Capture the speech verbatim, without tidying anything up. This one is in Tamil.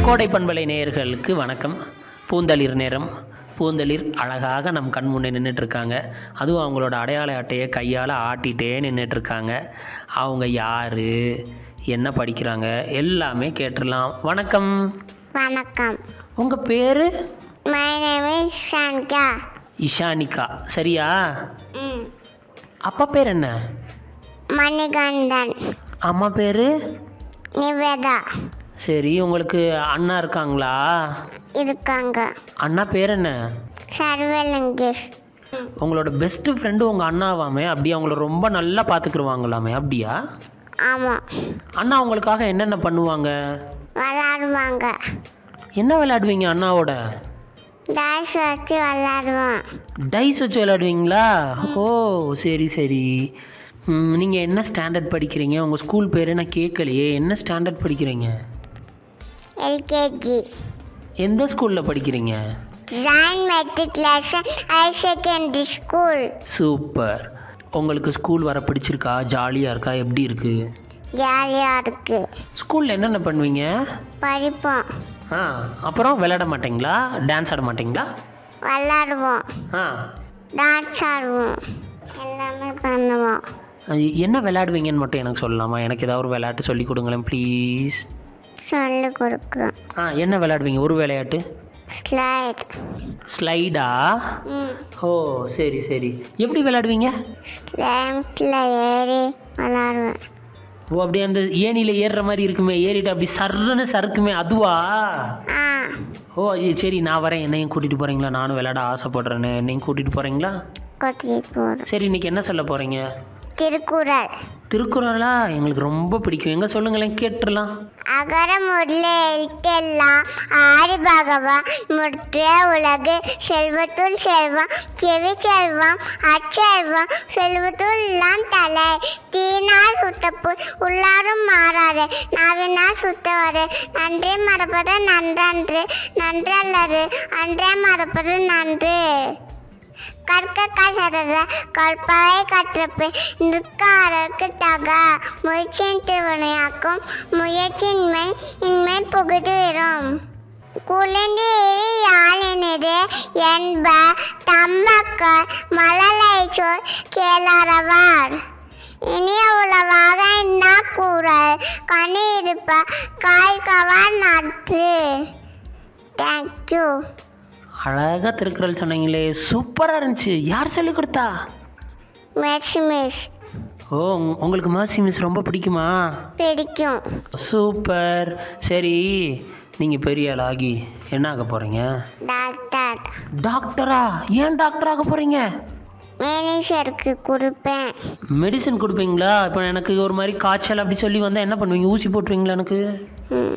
கோடை பண்பலை நேயர்களுக்கு வணக்கம். பூந்தளிர் நேரம். பூந்தளிர் அழகாக நம் கண் முன்னே நின்றுட்டுருக்காங்க. அதுவும் அவங்களோட அடையாள அட்டையை கையால் ஆட்டிகிட்டே நின்றுட்டுருக்காங்க. அவங்க யார், என்ன படிக்கிறாங்க எல்லாமே கேட்டுடலாம். வணக்கம். வணக்கம். உங்கள் பேர்? My name is Sandhya. இஷானிகா, சரியா? ம் அப்பா பேர் என்ன? மணிகண்டன். அம்மா பேர்? நிவேதா. சரி, உங்களுக்கு அண்ணா இருக்காங்களா? இருக்காங்க. அண்ணா பேர் என்ன? சர்வலிங்கேஷ். உங்களோட பெஸ்ட்டு ஃப்ரெண்டு உங்கள் அண்ணாவாமே, அப்படியே அவங்கள ரொம்ப நல்லா பார்த்துக்குருவாங்களாமே, அப்படியா? ஆமாம். அண்ணா உங்களுக்காக என்னென்ன பண்ணுவாங்க? விளாடுவாங்க. என்ன விளையாடுவீங்க அண்ணாவோட? டான்ஸ் வச்சு விளாடுவோம். டைஸ் வச்சு விளையாடுவீங்களா? ஓ சரி சரி. நீங்கள் என்ன ஸ்டாண்டர்ட் படிக்கிறீங்க? உங்கள் ஸ்கூல் பேர் நான் கேட்கலையே. என்ன ஸ்டாண்டர்ட் படிக்கிறீங்க? எல்கேஜி. எந்த ஸ்கூலில் படிக்கிறீங்க? Join matriculation higher secondary school. Super. உங்களுக்கு ஸ்கூல் வர பிடிச்சிருக்கா? ஜாலியாக இருக்கா? எப்படி இருக்குது? ஜாலியாக இருக்கு. ஸ்கூலில் என்னென்ன பண்ணுவீங்க? படிப்போம். ஆ, அப்புறம் விளையாட மாட்டிங்களா? டான்ஸ் ஆட மாட்டிங்களா? விளாடுவோம். ஆ, டான்ஸ் ஆடுவோம். எல்லாமே பண்ணுவோம். அது என்ன விளையாடுவீங்கன்னு மட்டும் எனக்கு சொல்லலாமா? எனக்கு ஏதாவது ஒரு விளையாட்டு சொல்லி கொடுங்களேன் ப்ளீஸ். சொல்லி கொடுக்குறோம். ஆ, என்ன விளையாடுவீங்க? ஒரு விளையாட்டு. ஸ்லைட். ஸ்லைடா? ம் ஓ சரி சரி. எப்படி விளையாடுவீங்க? ஸ்லைம்ஸில் ஏறி விளாடுவேன். ஓ, அப்படியே அந்த ஏணியில் ஏறுற மாதிரி இருக்குமே, ஏறிட்டு அப்படி சர்ன்னு சறுக்குமே, அதுவா? ஆ ஓ சரி, நான் வரேன். என்னையும் கூட்டிகிட்டு போகிறீங்களா? நானும் விளையாட ஆசைப்பட்றேன்னு. என்னையும் கூட்டிகிட்டு போகிறீங்களா? கூட்டிகிட்டு போகிறோம். சரி, இன்றைக்கி என்ன சொல்ல போகிறீங்க? திருக்குறள். திருக்குறளா? எங்களுக்கு ரொம்ப பிடிக்கும். எங்கே சொல்லுங்களேன், கேட்டுடலாம். அகர முதல எழுத்தெல்லாம் ஆதி பகவான் முற்றிய உலகு செல்வத்துள் செல்வம் செவி செல்வம் அச்செல்வம் செல்வத்துள் எல்லாம் தலை தீனால் சுத்தப்பு உள்ளாரும் மாறாது நாவினால் சுத்தவரு நன்றே மறப்பது நன்றன்று நன்றல்லது அன்றே மறப்பது நன்று. கற்க கசடர கற்பவை கற்றப்பு நிற்காரருக்கு தக முயற்சியின் திருவினையாக்கும் முயற்சியின்மை இன்மை புகுது வரும். குளிர்ந்து யாழினது என்ப தம்மக்கள் மழலை சொல் கேளாரவர் இனிய உளவாக இன்னா கூறல் கனி இருப்ப காய்கவர் நன்று. தேங்க்யூ. அழகாக திருக்குறள் சொன்னீங்களே, சூப்பராக இருந்துச்சு. யார் சொல்லிக் கொடுத்தா? Maxi miss. ஓ, உங்- உங்களுக்கு மேர்சி மிஸ் ரொம்ப பிடிக்குமா? பிடிக்கும். சூப்பர். சரி, நீங்கள் பெரிய ஆளாகி என்ன ஆக போகிறீங்க? டாக்டர். டாக்டரா? ஏன் டாக்டர் ஆக போகிறீங்க? மேனேஜருக்கு கொடுப்பேன். மெடிசன் கொடுப்பீங்களா? இப்போ எனக்கு ஒரு மாதிரி காய்ச்சல் அப்படி சொல்லி வந்தால் என்ன பண்ணுவீங்க? ஊசி போட்டுருவீங்களா எனக்கு? ம்